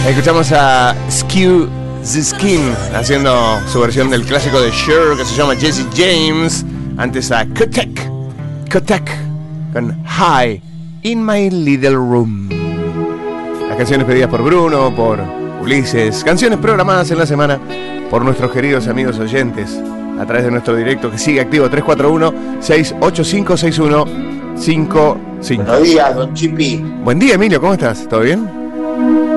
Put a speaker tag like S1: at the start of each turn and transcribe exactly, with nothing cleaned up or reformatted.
S1: Escuchamos a Skew the Skin haciendo su versión del clásico de Cher que se llama Jesse James. Antes a Kotek, Kotek con High in My Little Room. Las canciones pedidas por Bruno, por Ulises, canciones programadas en la semana por nuestros queridos amigos oyentes a través de nuestro directo que sigue activo tres cuatro uno, seis ocho cinco, seis uno cinco cinco.
S2: Buenos días, don Chipi.
S1: Buen día, Emilio, ¿cómo estás? ¿Todo bien?